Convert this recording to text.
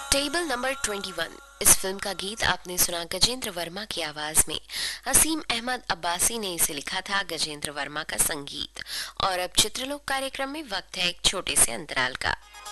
Table number 21। इस film का गीत आपने सुना गजेंद्र वर्मा की आवाज में। असीम अहमद अब्बासी ने इसे लिखा था, गजेंद्र वर्मा का संगीत। और अब चित्रलोक कार्यक्रम में वक्त है एक छोटे से अंतराल का।